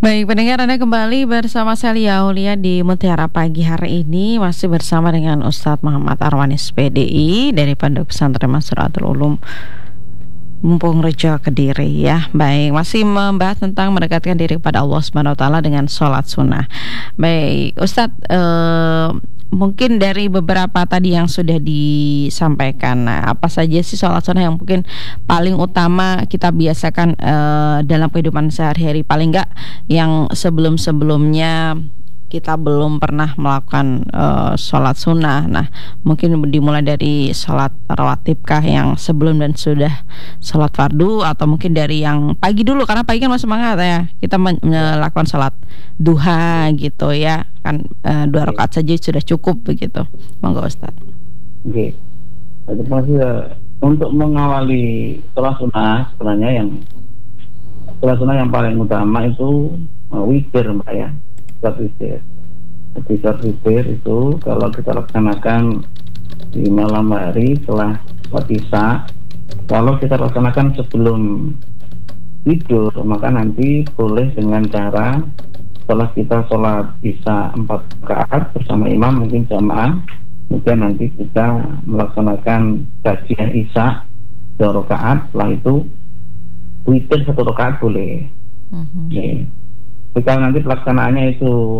Baik, pendengar, Anda kembali bersama saya Lia Aulia di Mutiara Pagi hari ini. Masih bersama dengan Ustadz Muhammad Arwanis PDI dari Pondok Pesantren Masratul Ulum Mumpung Rejo Kediri ya. Baik, masih membahas tentang mendekatkan diri kepada Allah Subhanahu wa taala dengan sholat sunnah. Baik, Ustadz, mungkin dari beberapa tadi yang sudah disampaikan, nah, apa saja sih sholat sunnah yang mungkin paling utama kita biasakan dalam kehidupan sehari-hari, paling enggak yang sebelum-sebelumnya kita belum pernah melakukan sholat sunnah. Nah, mungkin dimulai dari sholat rawatib kah yang sebelum dan sudah sholat fardu, atau mungkin dari yang pagi dulu, karena pagi kan masih semangat ya, kita melakukan sholat duha gitu ya kan, 2 rakaat saja sudah cukup begitu. Monggo Ustaz. Oke. Terima kasih. Untuk mengawali sholat sunnah, sebenarnya sholat sunnah yang paling utama itu witir, Mbak ya. Witir. Jadi witir itu kalau kita laksanakan di malam hari setelah sholat Isya, kalau kita laksanakan sebelum tidur, maka nanti boleh dengan cara setelah kita sholat Isya 4 rakaat bersama imam, mungkin jamaah, kemudian nanti kita melaksanakan kajian Isya 2 rakaat, setelah itu witir 1 rakaat boleh. Okay. Jika nanti pelaksanaannya itu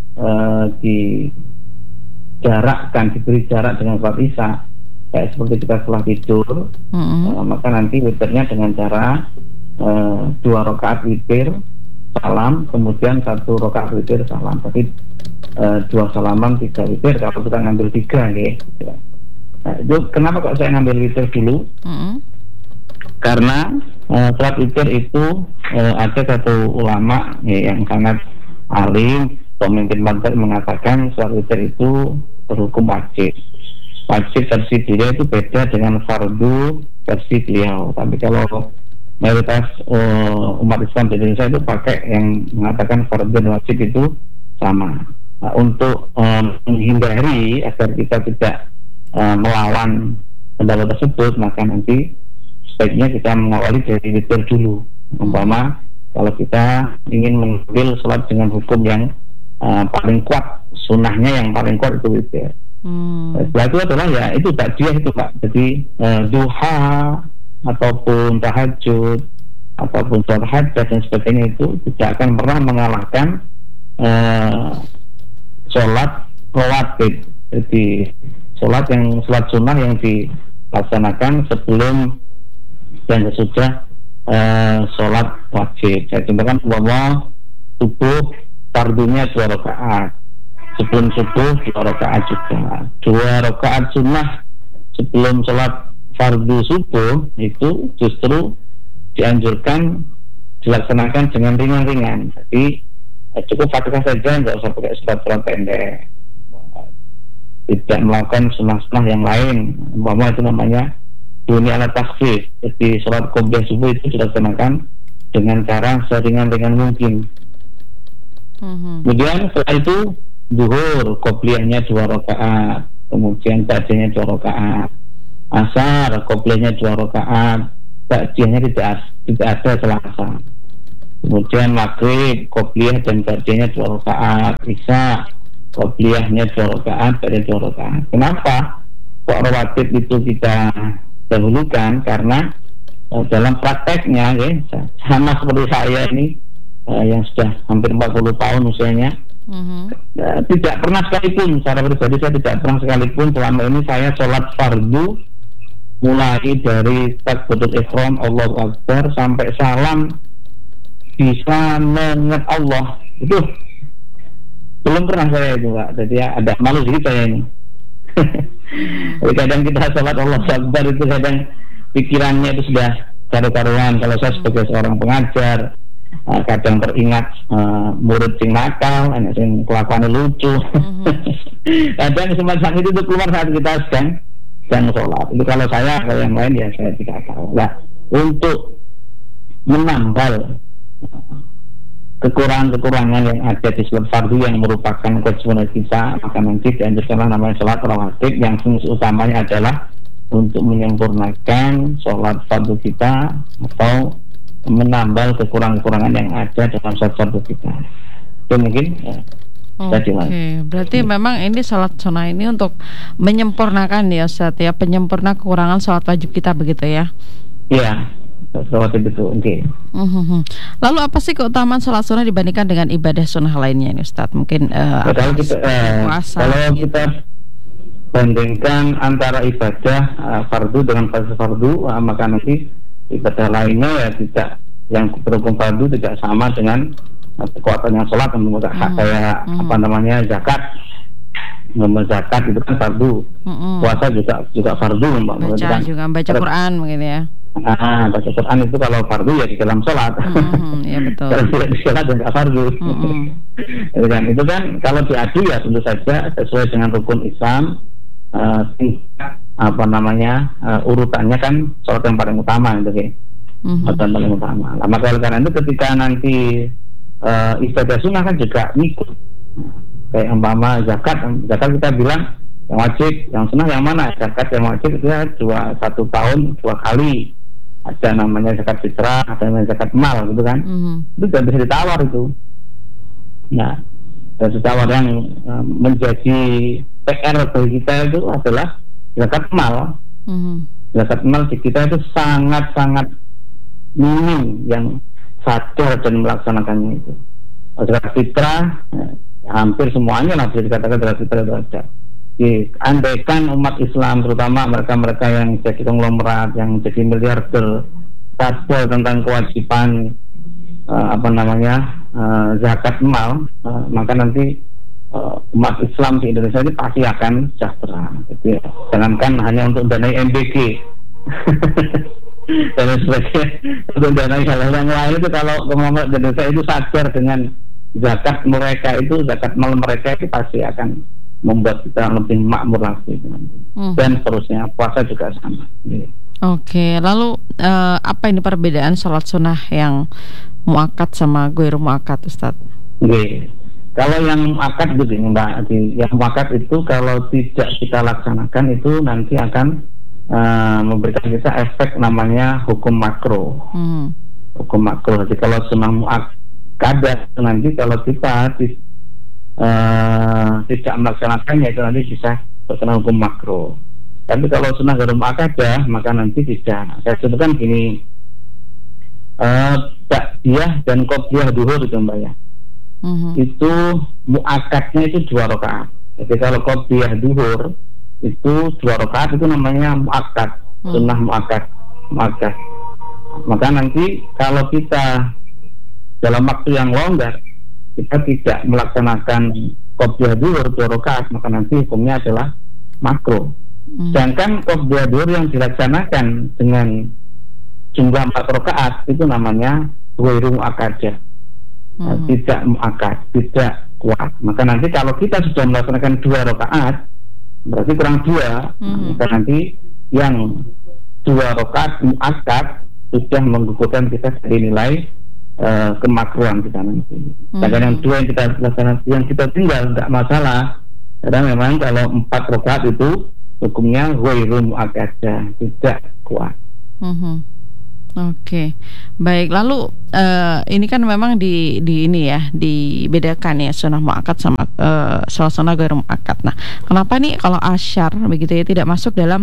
diberi jarak dengan sholat Isya, kayak seperti kita setelah tidur, maka nanti witirnya dengan cara 2 rakaat witir salam, kemudian 1 rakaat witir salam. Tapi 2 salaman 3 witir kalau kita ngambil 3 ya. Nah, itu kenapa kok saya ngambil witir dulu? Karena sholat witir itu ada satu ulama ya, yang sangat alim, pemimpin pantai, mengatakan sholat witir itu berhukum wajib. Wajib versi beliau itu beda dengan fardu versi beliau. Tapi kalau mayoritas umat Islam di Indonesia itu pakai yang mengatakan fardu dan wajib itu sama. Nah, untuk menghindari agar kita tidak melawan pendapat tersebut, maka nanti sebaiknya kita mengawali dari witir dulu. Umpama kalau kita ingin mengambil sholat dengan hukum yang paling kuat, sunnahnya yang paling kuat itu witir. Setelah itu adalah ya itu takjiyah itu Pak. Jadi duha ataupun tahajud ataupun sholat hajat dan sebagainya itu tidak akan pernah mengalahkan sholat rawatib. Jadi sholat sunnah yang dilaksanakan sebelum dan sesudah sholat wajib. Saya contohkan bahwa subuh fardunya 2 rakaat, sebelum subuh 2 rakaat juga, 2 rakaat sunnah sebelum sholat fardu subuh itu justru dianjurkan dilaksanakan dengan ringan-ringan. Jadi cukup Fatihah saja, nggak usah pakai surat-surat pendek, tidak melakukan sunnah-sunnah yang lain. Umpama itu namanya dunia ala takhfif. Jadi sholat qobliyah subuh itu dilaksanakan dengan cara seringan-ringan mungkin. Kemudian setelah itu zuhur, qobliyahnya 2 rakaat, kemudian ba'diyahnya 2 rakaat, asar, qobliyahnya 2 rakaat, ba'diyahnya tidak ada selasa. Kemudian maghrib, qobliyah dan ba'diyahnya 2 rakaat, isya, qobliyahnya 2 rakaat, ba'diyah 2 rakaat. Kenapa kok rawatib itu kita dahulukan? Karena dalam prakteknya ya, sama seperti saya ini yang sudah hampir 40 tahun usianya, tidak pernah sekalipun, secara pribadi saya tidak pernah sekalipun selama ini saya sholat fardu mulai dari takbiratul ihram Allahu Akbar sampai salam bisa mengingat Allah, itu belum pernah saya itu Pak. Jadi ya, ada malu sedikit saya ini. Jadi kadang kita sholat Allahu Akbar itu kadang pikirannya itu sudah karu-karuan. Kalau saya sebagai seorang pengajar, kadang teringat murid sing nakal, anak sing kelakuannya lucu. Kadang semacam itu keluar saat kita sedang sholat. Itu kalau saya, kalau yang lain ya saya tidak tahu. Nah, untuk menambal kekurangan-kekurangan yang ada di sholat fardu yang merupakan kewajiban kita, maka nanti dianjurkanlah namanya sholat rawatib yang fungsi utamanya adalah untuk menyempurnakan sholat fardu kita atau menambal kekurangan-kekurangan yang ada dalam sholat fardu kita. Itu mungkin Oke, berarti memang ini sholat sunnah ini untuk menyempurnakan ya Ustaz ya, penyempurna kekurangan sholat wajib kita begitu ya? Iya, sholat wajib itu. Oke. Lalu apa sih keutamaan sholat sunnah dibandingkan dengan ibadah sunnah lainnya ini Ustaz? Mungkin kalau kita bandingkan antara ibadah fardu dengan fardu, maka nanti ibadah lainnya ya tidak, yang berhukum fardu tidak sama dengan kekuatannya sholat, kayak apa namanya zakat. Zakat itu kan fardu, puasa juga fardu, baca Quran begitu ya. Baca Quran itu kalau fardu ya di dalam sholat. Ya betul. Kalau tidak di sholat ya nggak fardu. Itu kan kalau diadu ya tentu saja sesuai dengan rukun Islam, urutannya kan sholat yang paling utama itu kan. Sholat yang paling utama. Nah, maka oleh karena itu ketika nanti ibadah sunnah kan juga ngikut, kayak umpama zakat kita bilang yang wajib, yang sunnah yang mana? Zakat yang wajib itu ya 1 tahun 2 kali, ada namanya zakat fitrah, ada namanya zakat mal gitu kan. Itu tidak bisa ditawar itu. Nah, dan ditawar yang menjadi PR bagi kita itu adalah zakat mal. Zakat mal di kita itu sangat-sangat minim yang sadar dan melaksanakannya itu. Zakat fitrah hampir semuanya lah bisa dikatakan zakat fitrah itu ada. Andaikan umat Islam terutama mereka-mereka yang jadi konglomerat, yang jadi miliarder, sadar tentang kewajiban zakat mal, maka nanti umat Islam di Indonesia ini pasti akan sejahtera. Jadi jangankan hanya untuk danai MBG dan sebagainya, untuk danai hal-hal yang lain itu, kalau konglomerat Indonesia itu sadar dengan zakat mereka itu, zakat mal mereka itu pasti akan membuat kita lebih makmur lagi. Dan seterusnya, puasa juga sama. Oke, lalu apa ini perbedaan sholat sunnah yang muakkad sama ghairu muakkad, Ustaz? Kalau yang muakkad gitu Mbak, yang muakkad itu kalau tidak kita laksanakan itu nanti akan memberikan kita efek namanya hukum makro. Hukum makro. Jadi kalau sunnah muakkad nanti kalau kita tidak melaksanakannya itu nanti bisa terkena hukum makro. Tapi kalau sunnah ghairu muakkadah maka nanti tidak. Saya sebutkan gini, ba'diyah dan qobliyah duhur itu Mbak ya. Itu muakkadnya itu 2 rakaat. Jadi kalau qobliyah duhur itu 2 rakaat itu namanya muakkad, sunnah muakkad. Maka nanti kalau kita dalam waktu yang longgar kita tidak melaksanakan qobliyah duhur 2 rakaat, maka nanti hukumnya adalah makruh. Sedangkan qobliyah duhur yang dilaksanakan dengan jumlah 4 rakaat itu namanya ghairu muakkadah. Tidak muakkad, tidak kuat. Maka nanti kalau kita sudah melaksanakan 2 rakaat berarti kurang 2, maka nanti yang 2 rakaat muakkad sudah menggugurkan kita dari nilai kemakruhan kita nanti. Sedangkan yang 2 yang kita laksanakan, yang kita tinggal tidak masalah, karena memang kalau 4 rakaat itu hukumnya ghairu muakkadah, tidak kuat. Oke, baik. Lalu ini kan memang di ini ya dibedakan ya sunnah muakkad sama sholat sunnah ghairu muakkad. Nah, kenapa nih kalau asyar begitu ya tidak masuk dalam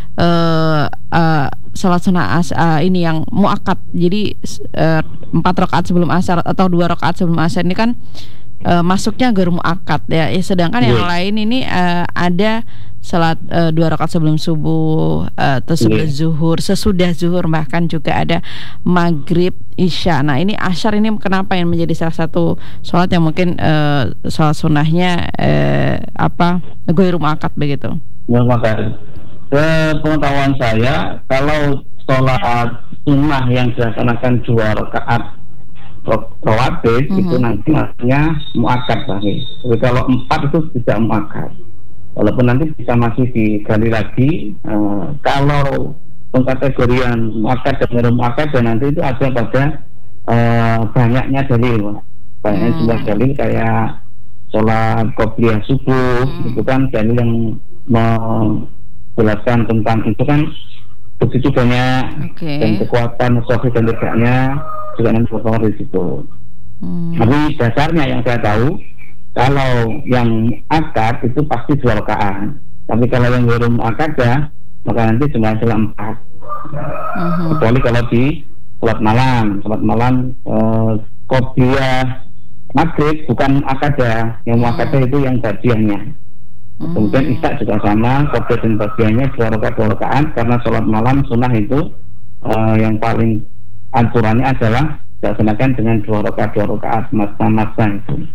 sholat sunnah ini yang muakkad? Jadi 4 rakaat sebelum asar atau 2 rakaat sebelum asar ini kan masuknya ghairu muakkad ya. Sedangkan yang lain ini ada salat 2 rakaat sebelum subuh, sebelum zuhur, sesudah zuhur, bahkan juga ada maghrib, isya. Nah ini asyar ini kenapa yang menjadi salah satu sholat yang mungkin sholat sunnahnya ghairu muakkad begitu? Maka sepengetahuan saya kalau sholat sunnah yang dilaksanakan 2 rakaat rawatib itu nanti maksudnya muakkad lagi. Tapi kalau 4 itu tidak muakkad. Walaupun nanti bisa masih digali lagi, kalau pengkategorian muakkad dan ghairu muakkad dan nanti itu ada pada banyaknya dalil, banyaknya jumlah dalil kayak sholat qobliyah subuh, itu kan dalil yang menjelaskan tentang itu kan begitu banyak dan kekuatan sohih dan tidaknya juga nanti berpengaruh di situ. Tapi dasarnya yang saya tahu, kalau yang akad itu pasti 2 rakaat. Tapi kalau yang belum akad ya, maka nanti cuma 4. Kecuali kalau di sholat malam qobliyah maghrib bukan akadah, yang akadah itu yang badiahnya. Kemudian isya juga sama, qobliyah dan badiahnya 2 rakaat karena sholat malam sunnah itu yang paling aturannya adalah dilaksanakan dengan 2 rakaat masa-masa itu.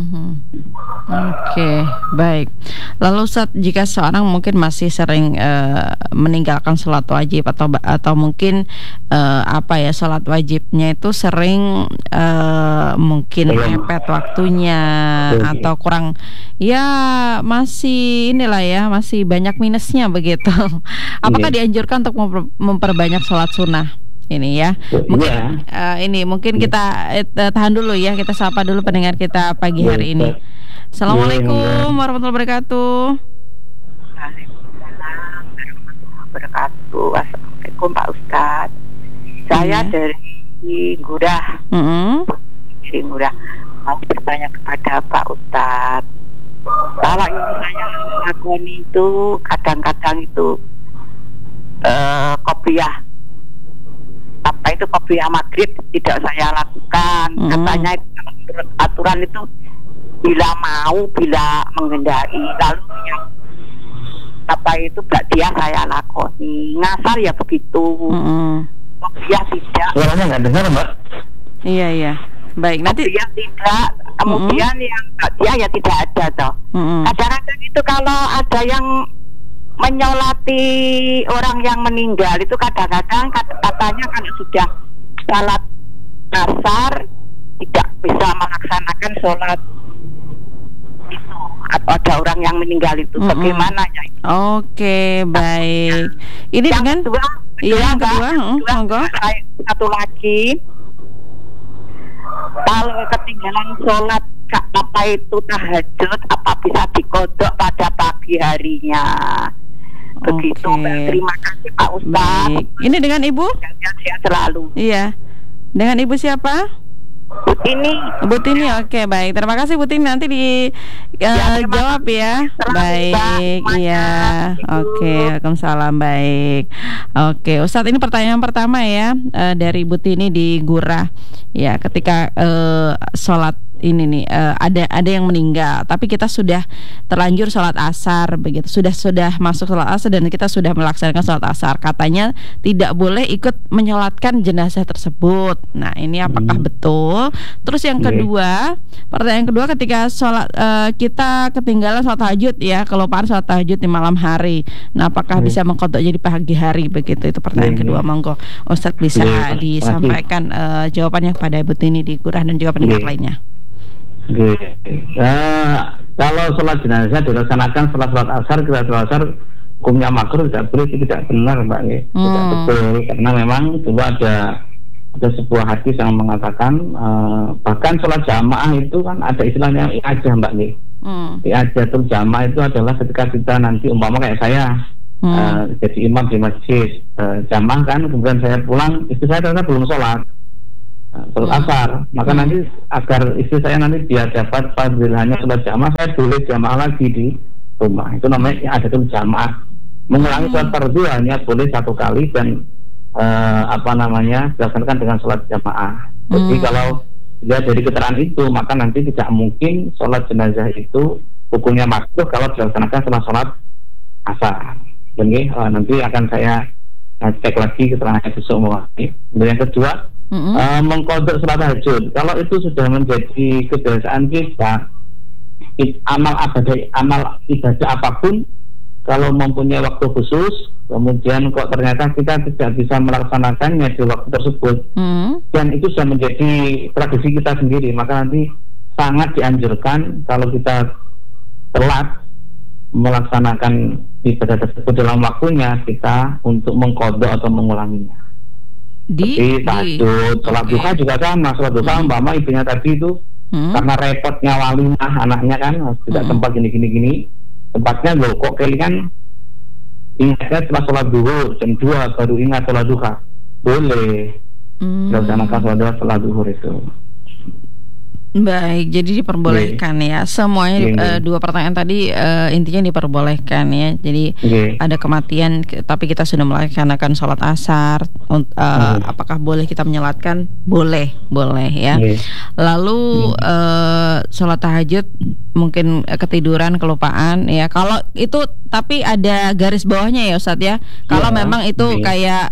Oke, baik. Lalu Ustaz, jika seorang mungkin masih sering meninggalkan sholat wajib atau mungkin sholat wajibnya itu sering mungkin mepet waktunya atau kurang, ya masih banyak minusnya begitu. Apakah dianjurkan untuk memperbanyak sholat sunnah? Ini ya, mungkin kita tahan dulu ya, kita sapa dulu pendengar kita pagi hari ini. Assalamualaikum warahmatullahi wabarakatuh. Waalaikumsalam warahmatullahi wabarakatuh. Assalamualaikum Pak Ustadz. Saya dari Ngurah. Dari Ngurah. Mau bertanya kepada Pak Ustadz. Kalau yang saya lakukan itu kadang-kadang itu qobliyah. Apa itu qobliyah maghrib tidak saya lakukan. Katanya itu aturan itu bila menghendaki. Lalu yang apa itu ba'diyah saya lakoni. Ngasar ya begitu. Qobliyah tidak. Suaranya nggak dengar Mbak? Iya. Baik, nanti qobliyah tidak. Kemudian yang ba'diyah ya tidak ada toh. Kadang-kadang itu kalau ada yang menyolati orang yang meninggal itu kadang-kadang katanya kalau sudah salat asar tidak bisa melaksanakan sholat itu, atau ada orang yang meninggal itu bagaimana ya? Oke, baik. Ini yang dengan yang kedua, satu lagi, kalau ketinggalan sholat apa itu tahajud, apa bisa dikodok pada pagi harinya? Begitu. Terima kasih Pak Ustadz. Baik. Ini dengan Ibu? Sehat selalu. Iya. Dengan Ibu siapa? Bu Tini. Oke, baik. Terima kasih Bu Tini. Nanti dijawab ya. Baik. Iya. Oke. Waalaikumsalam. Baik. Oke, Ustadz, ini pertanyaan pertama ya dari Bu Tini di Ngurah. Ya, ketika sholat ini nih ada yang meninggal, tapi kita sudah terlanjur sholat asar begitu, sudah masuk sholat asar dan kita sudah melaksanakan sholat asar, katanya tidak boleh ikut menyolatkan jenazah tersebut. Nah, ini apakah betul? Terus yang kedua, pertanyaan kedua, ketika sholat kita ketinggalan sholat tahajud ya, kelupaan sholat tahajud di malam hari, nah apakah bisa mengqadha jadi pagi hari begitu? Itu pertanyaan kedua. Monggo Ustadz bisa disampaikan jawabannya kepada Ibu Tini di Ngurah dan juga pendengar lainnya. Kalau sholat jenazah dilaksanakan setelah sholat asar, kita sholat asar hukumnya makruh, tidak boleh, tidak benar Mbak, tidak betul, karena memang dulu ada sebuah hadis yang mengatakan bahkan sholat jamaah itu kan ada istilahnya i'ajah Mbak. I'ajatul jamaah itu adalah ketika kita nanti umpama kayak saya jadi imam di masjid jamaah kan, kemudian saya pulang, istri saya ternyata belum sholat asar, maka nanti agar istri saya nanti dia dapat fadilahnya sholat jamaah, saya boleh jamaah lagi di rumah. Itu namanya ada tuh jamaah. Mengulangi sholat fardu hanya boleh 1 kali dan dilaksanakan dengan sholat jamaah. Jadi kalau dilihat dari keterangan itu, maka nanti tidak mungkin sholat jenazah itu hukumnya makruh kalau dilaksanakan setelah sholat asar. Jadi nanti akan saya cek lagi keterangannya besok mewakili. Yang kedua, mengqadha sholat tahajud. Kalau itu sudah menjadi kebiasaan kita, amal ibadah apapun, kalau mempunyai waktu khusus, kemudian kok ternyata kita tidak bisa melaksanakannya di waktu tersebut, dan itu sudah menjadi tradisi kita sendiri, maka nanti sangat dianjurkan kalau kita telat melaksanakan ibadah tersebut dalam waktunya, kita untuk mengqadha atau mengulanginya. Di tahajud, sholat duha juga sama. Sholat duha umpama ibunya tadi itu karena repotnya walimah anaknya kan, tidak tempat gini, tempatnya loh kok kelingan ingatnya setelah sholat zuhur jam 2 baru ingat sholat duha, boleh. Laksanakan sholat zuhur itu. Baik, jadi diperbolehkan ya semuanya. Dua pertanyaan tadi intinya diperbolehkan ya. Jadi ada kematian tapi kita sudah melaksanakan sholat asar, apakah boleh kita menyolatkan? Boleh ya. Lalu sholat tahajud mungkin ketiduran, kelupaan ya. Kalau itu tapi ada garis bawahnya ya Ustadz ya. Kalau memang itu kayak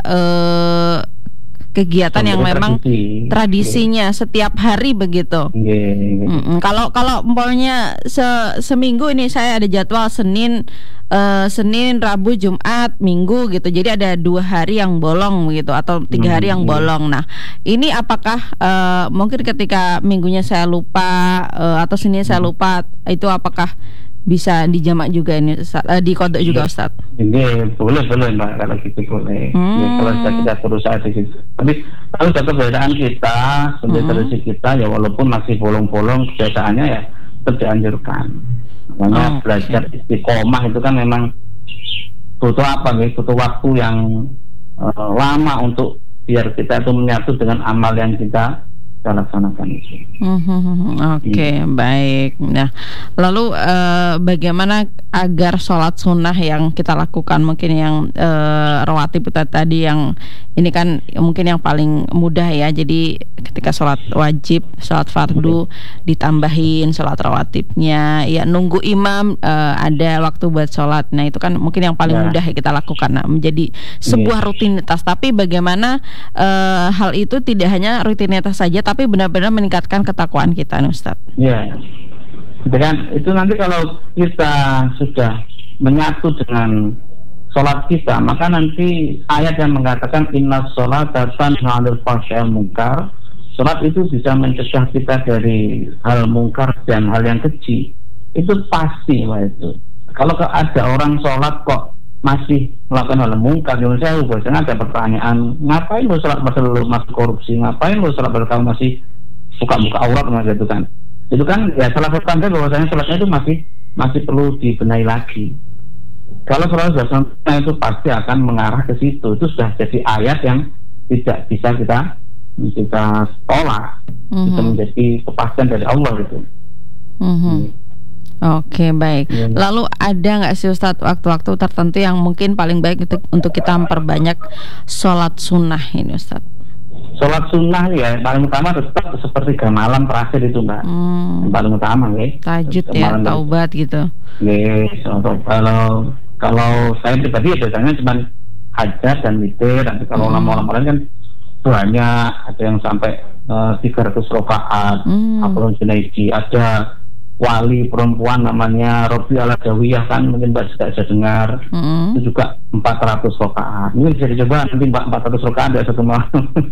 kegiatan yang memang tradisinya setiap hari begitu. Kalau umpamanya seminggu ini saya ada jadwal Senin, Rabu, Jumat, Minggu gitu. Jadi ada 2 hari yang bolong gitu atau 3 hari yang bolong. Nah, ini apakah mungkin ketika minggunya saya lupa atau Senin saya lupa, itu apakah bisa dijamak juga ini di kodok juga Ustaz? Ini boleh Mbak, kalau gitu boleh. Ya, kalau kita berusaha di situ. Tapi kalau ada kebiasaan kita, tradisi kita ya walaupun masih bolong-bolong kebiasaannya ya tetap dianjurkan. Makanya belajar istiqomah itu kan memang butuh butuh waktu yang lama untuk biar kita itu menyatu dengan amal yang kita laksanakan itu. Oke, baik. Nah, lalu bagaimana agar sholat sunnah yang kita lakukan, mungkin yang rawatib tadi, yang ini kan mungkin yang paling mudah ya. Jadi ketika sholat wajib, sholat fardu ditambahin sholat rawatibnya, ya nunggu imam ada waktu buat sholat. Nah itu kan mungkin yang paling mudah ya kita lakukan. Nah, menjadi sebuah rutinitas. Tapi bagaimana hal itu tidak hanya rutinitas saja, tapi benar-benar meningkatkan ketakwaan kita, Ustaz. Ya, itu nanti kalau kita sudah menyatu dengan sholat kita, maka nanti ayat yang mengatakan inna sholata tanha 'anil fahsya'i wal munkar, sholat itu bisa mencegah kita dari hal mungkar dan hal yang keji. Itu pasti, Pak. Itu kalau ada orang sholat kok masih melakukan hal mungkar, saya biasanya ada pertanyaan, ngapain lo sholat padahal lo masih korupsi, ngapain lo sholat padahal kamu masih buka-buka aurat, gitu kan. Itu kan ya salah satu tanda bahwasanya sholatnya itu masih perlu dibenahi lagi. Kalau sholat sudah sempurna itu pasti akan mengarah ke situ. Itu sudah jadi ayat yang tidak bisa kita tolak. Bisa menjadi kepastian dari Allah gitu. Oke, baik. Lalu ada nggak sih Ustadz waktu-waktu tertentu yang mungkin paling baik untuk kita memperbanyak sholat sunnah ini Ustadz? Sholat sunnah ya paling utama tetap sepertiga malam terakhir itu Mbak. Yang paling utama ya. Tahajud ya, taubat gitu. Kalau saya pribadi ya biasanya cuma hajat dan witir. Nanti kalau lama-lama kan banyak, ada yang sampai 300 rakaat. Apalon Junaidi, ada wali perempuan namanya Robi Al-Adawiyah, kan mungkin Mbak juga bisa dengar. Itu juga 400 rakaat. Ini bisa dicoba nanti Mbak, 400 rakaat ada satu malam.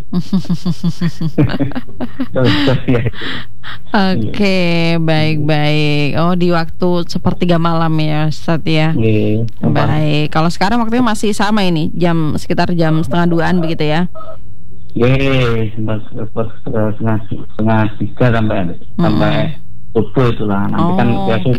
Oke, baik. Oh, di waktu sepertiga malam ya Ustaz ya. Baik. Kalau sekarang waktunya masih sama ini, sekitar jam 2:30 begitu ya? Setengah 3 sampai subuh itulah. Nanti kan biasa.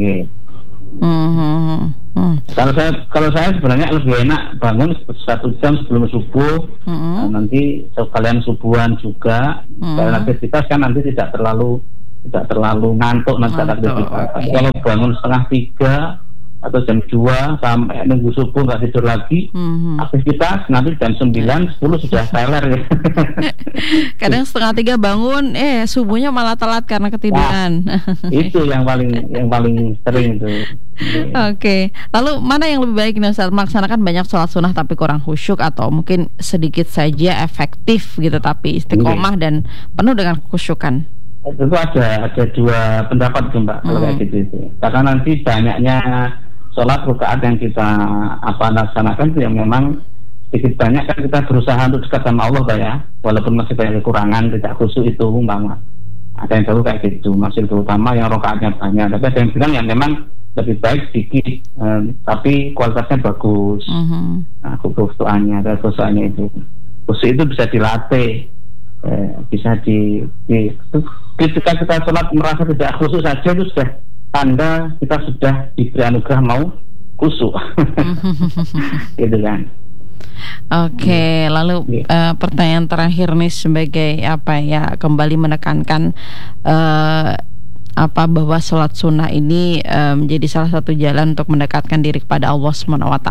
Kalau saya sebenarnya lebih enak bangun 1 jam sebelum subuh. Nanti sekalian subuhan juga. Karena aktivitas kan nanti tidak terlalu ngantuk nanti aktivitas. Kalau bangun setengah 3 atau jam 2 sampai nunggu subuh nggak tidur lagi, aktivitas nanti jam 9, 10 sudah teler gitu. Kadang setengah 3 bangun, subuhnya malah telat karena ketiduran. Itu yang paling sering itu. Oke. Lalu mana yang lebih baik nih Ustaz, melaksanakan banyak sholat sunnah tapi kurang khusyuk, atau mungkin sedikit saja efektif gitu tapi istiqomah dan penuh dengan kekhusyukan? Itu ada 2 pendapat tuh Mbak kalau kayak gitu itu. Karena nanti banyaknya sholat rakaat yang kita laksanakan itu yang memang sedikit banyak kan kita berusaha untuk dekat sama Allah Pak ya, walaupun masih banyak kekurangan, tidak khusyuk itu umpama. Ada yang tahu kayak gitu, masih terutama yang rakaatnya banyak. Tapi ada yang bilang yang memang lebih baik sedikit, tapi kualitasnya bagus. Nah, khusyukannya itu. Khusyuk itu bisa dilatih, bisa ketika kita sholat merasa tidak khusyuk saja, itu sudah tanda kita sudah diberi anugerah mau kusuk. Gitu kan. Oke, lalu pertanyaan terakhir nih sebagai kembali menekankan bahwa sholat sunnah ini menjadi salah satu jalan untuk mendekatkan diri kepada Allah SWT.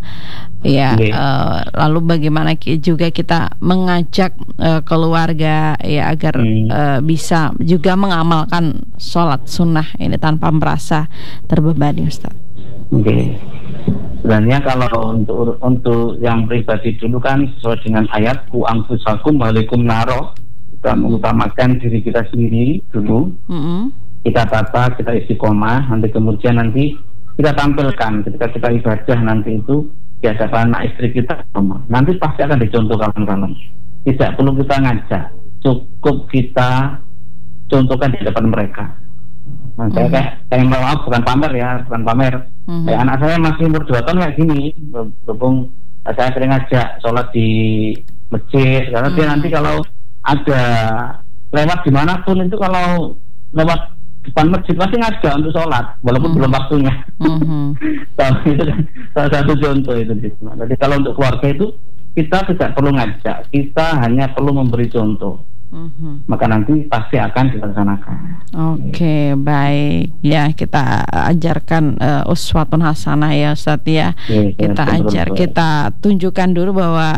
Lalu bagaimana juga kita mengajak keluarga agar bisa juga mengamalkan sholat sunnah ini tanpa merasa terbebani, Ustaz. Oke. Sebenarnya kalau untuk yang pribadi dulu kan sesuai dengan ayat ku anfusakum walikum naro, kita mengutamakan diri kita sendiri dulu. Kita tata, kita istiqomah, kemudian kita tampilkan ketika kita ibadah nanti itu di hadapan anak istri kita, nanti pasti akan dicontoh kawan-kawan. Tidak perlu kita ngajak, cukup kita contohkan di hadapan mereka. Saya kayak bukan pamer. Kayak anak saya masih umur 2 tahun kayak gini, berhubung saya sering ngajak sholat di masjid, karena dia nanti kalau ada lewat dimanapun itu, kalau lewat depan masjid pasti ngajak untuk sholat walaupun belum waktunya. Itu kan salah satu contoh itu. Jadi kalau untuk keluarga itu kita tidak perlu ngajak, kita hanya perlu memberi contoh. Maka nanti pasti akan dilaksanakan. Oke, baik. Ya, kita ajarkan uswatun hasanah ya Ustaz ya. Kita tunjukkan dulu bahwa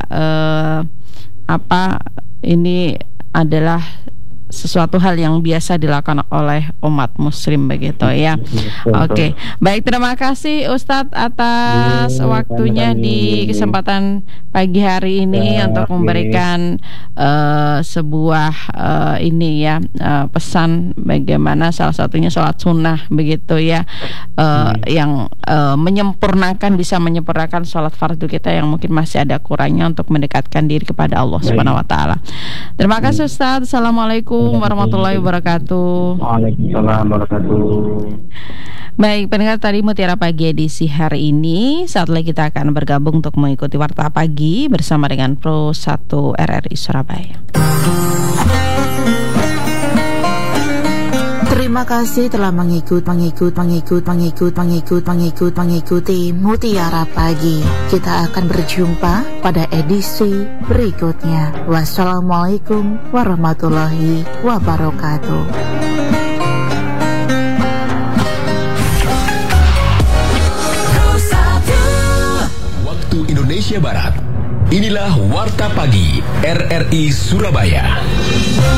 ini adalah sesuatu hal yang biasa dilakukan oleh umat muslim begitu ya. Oke. Baik, terima kasih Ustadz atas waktunya di kesempatan pagi hari ini untuk memberikan sebuah pesan bagaimana salah satunya sholat sunnah begitu ya, yang bisa menyempurnakan sholat fardu kita yang mungkin masih ada kurangnya untuk mendekatkan diri kepada Allah Subhanahu wa taala. Terima kasih Ustadz. Assalamualaikum warahmatullahi wabarakatuh. Waalaikumsalam warahmatullahi. Baik, pendengar, tadi Mutiara Pagi edisi hari ini. Saat lagi kita akan bergabung untuk mengikuti Warta Pagi bersama dengan Pro 1 RRI Surabaya. Terima kasih telah mengikuti Mutiara Pagi. Kita akan berjumpa pada edisi berikutnya. Wassalamualaikum warahmatullahi wabarakatuh. Waktu Indonesia Barat. Inilah Warta Pagi RRI Surabaya.